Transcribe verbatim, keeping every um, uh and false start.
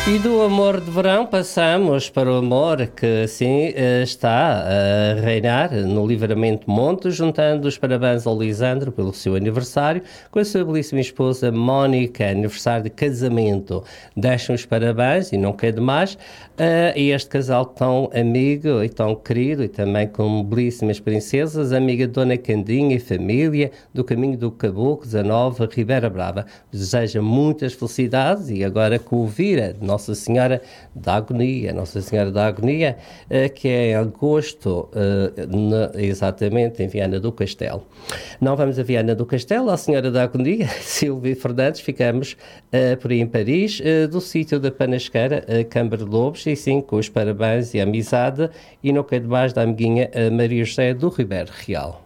E do amor de verão passamos para o amor que assim está a reinar no Livramento Monte, juntando os parabéns ao Lisandro pelo seu aniversário com a sua belíssima esposa Mónica, aniversário de casamento. Deixam os parabéns e não quer demais a este casal tão amigo e tão querido e também com belíssimas princesas, amiga de Dona Candinha e família do Caminho do Caboclo dezanove, Ribeira Brava. Deseja muitas felicidades e agora com o Vira, Nossa Senhora da Agonia, Nossa Senhora da Agonia, que é em agosto, exatamente, em Viana do Castelo. Não vamos a Viana do Castelo, à Senhora da Agonia, Silvia Fernandes, ficamos por aí em Paris, do sítio da Panasqueira, Câmara de Lobos, e sim, com os parabéns e a amizade, e não quero mais da amiguinha Maria José do Ribeiro Real.